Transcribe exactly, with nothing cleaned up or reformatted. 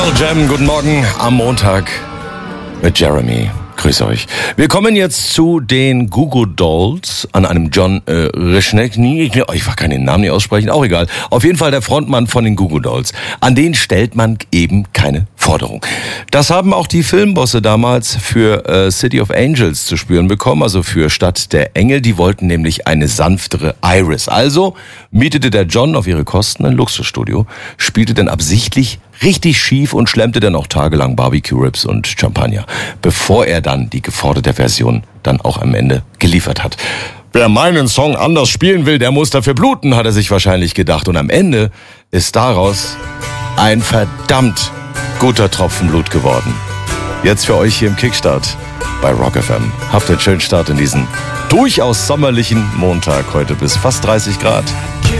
Pearl Jam, guten Morgen am Montag mit Jeremy. Grüß euch. Wir kommen jetzt zu den Goo Goo Dolls an einem John äh, Reshneck. Ich kann den Namen nicht aussprechen, auch egal. Auf jeden Fall der Frontmann von den Goo Goo Dolls. An den stellt man eben keine Forderung. Das haben auch die Filmbosse damals für äh, City of Angels zu spüren bekommen, also für Stadt der Engel. Die wollten nämlich eine sanftere Iris. Also mietete der John auf ihre Kosten ein Luxusstudio, spielte dann absichtlich richtig schief und schlemmte dann auch tagelang Barbecue-Ribs und Champagner, bevor er dann die geforderte Version dann auch am Ende geliefert hat. Wer meinen Song anders spielen will, der muss dafür bluten, hat er sich wahrscheinlich gedacht. Und am Ende ist daraus ein verdammt guter Tropfen Blut geworden. Jetzt für euch hier im Kickstart bei Rock F M. Habt einen schönen Start in diesen durchaus sommerlichen Montag, heute bis fast dreißig Grad.